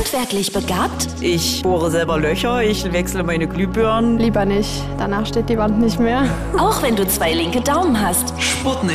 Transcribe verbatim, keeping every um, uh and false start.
handwerklich begabt? Ich bohre selber Löcher, ich wechsle meine Glühbirnen. Lieber nicht, danach steht die Wand nicht mehr. Auch wenn du zwei linke Daumen hast. Sputnik.